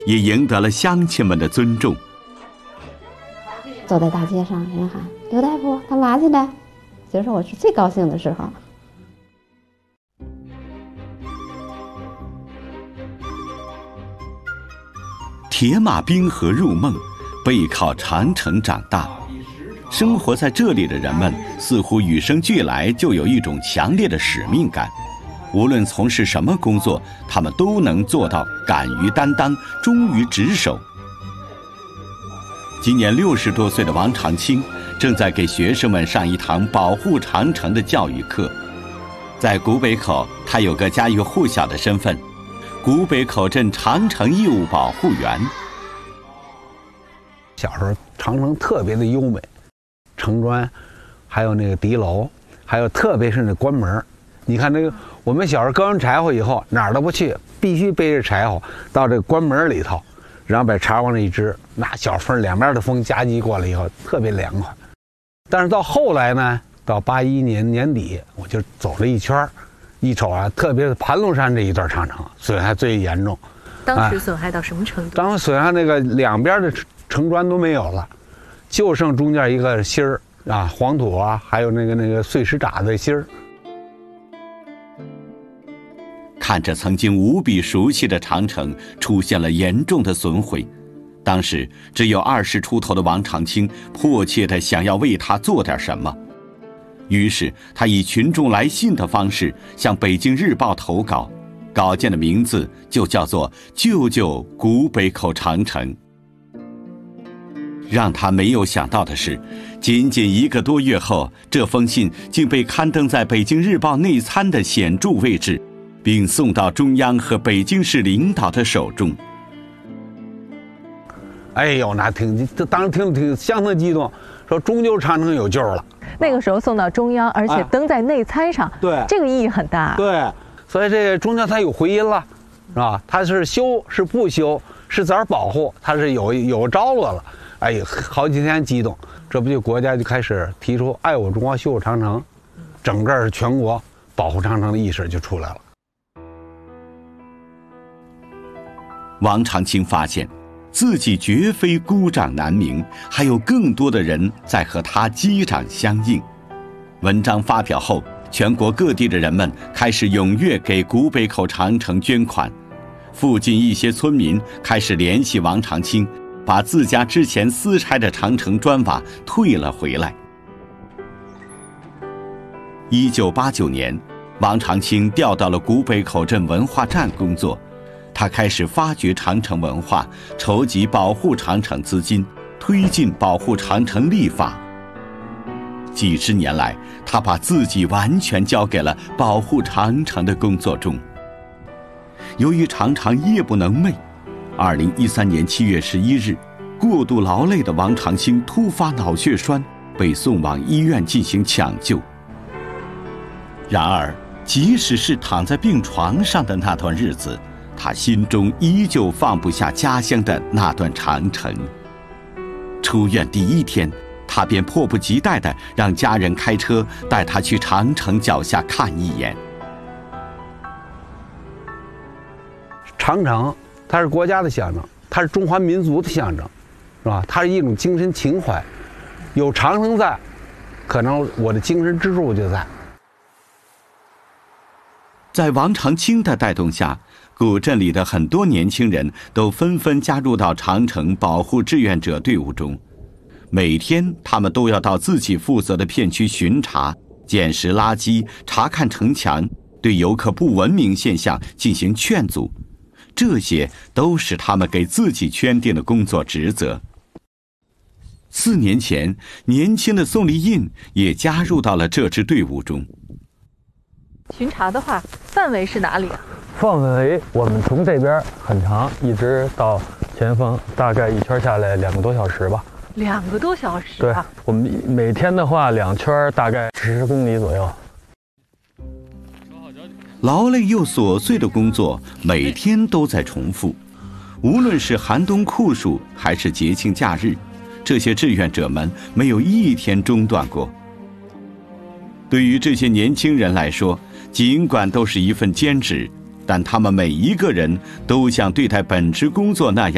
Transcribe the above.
也赢得了乡亲们的尊重。 走在大街上，人喊刘大夫干嘛去的？其实我是最高兴的时候。 铁马冰河入梦，背靠长城长大。生活在这里的人们似乎与生俱来就有一种强烈的使命感，无论从事什么工作，他们都能做到敢于担当，忠于职守。今年60多岁的王长青正在给学生们上一堂保护长城的教育课。在古北口，他有个家喻户晓的身份——古北口镇长城义务保护员。 小时候长城特别的优美，城砖，还有那个敌楼，还有特别是那关门。你看那个，我们小时候割完柴火以后，哪儿都不去，必须背着柴火到这个关门里头，然后把柴往那一支，那小风两边的风夹击过来以后，特别凉快。但是到后来呢，到81年年底，我就走了一圈，一瞅啊，特别是盘龙山这一段长城损害最严重。 当时损害到什么程度？ 当时损害那个两边的城砖都没有了，就剩中间一个芯儿啊，黄土啊，还有那个碎石渣子芯儿。 看着曾经无比熟悉的长城出现了严重的损毁，当时只有20出头的王长青迫切地想要为他做点什么。于是他以群众来信的方式向北京日报投稿，稿件的名字就叫做《救救古北口长城》。让他没有想到的是，仅仅1个多月后，这封信竟被刊登在北京日报内参的显著位置，并送到中央和北京市领导的手中。 哎呦，那当时挺相当激动，说终究长城有救了。 那个时候送到中央，而且登在内参上， 对， 这个意义很大。 对，所以这个中间它有回音了，是吧？它是修是不修，是咋保护，它是有招了了。哎呀，好几天激动，这不就国家就开始提出爱我中华修我长城，整个全国保护长城的意识就出来了。 王长青发现自己绝非孤掌难鸣，还有更多的人在和他击掌相应。文章发表后，全国各地的人们开始踊跃给古北口长城捐款，附近一些村民开始联系王长青，把自家之前私拆的长城砖瓦退了回来。1989年，王长青调到了古北口镇文化站工作，他开始发掘长城文化，筹集保护长城资金，推进保护长城立法。几十年来，他把自己完全交给了保护长城的工作中。由于常常夜不能寐，2013年7月11日，过度劳累的王长青突发脑血栓，被送往医院进行抢救。然而，即使是躺在病床上的那段日子，他心中依旧放不下家乡的那段长城。出院第1天，他便迫不及待地让家人开车带他去长城脚下看一眼。 长城它是国家的象征，它是中华民族的象征，是吧？它是一种精神情怀，有长城在，可能我的精神支柱就在。 在王长青的带动下，古镇里的很多年轻人都纷纷加入到长城保护志愿者队伍中。每天他们都要到自己负责的片区巡查、捡拾垃圾、查看城墙，对游客不文明现象进行劝阻。这些都是他们给自己圈定的工作职责。4年前，年轻的宋丽印也加入到了这支队伍中。 巡查的话，范围是哪里啊？ 范围我们从这边很长，一直到前方，大概一圈下来2个多小时吧。 2个多小时啊？ 对，我们每天的话2圈大概10公里左右。 劳累又琐碎的工作每天都在重复，无论是寒冬酷暑还是节庆假日，这些志愿者们没有一天中断过。对于这些年轻人来说，尽管都是一份兼职，但他们每一个人都像对待本职工作那样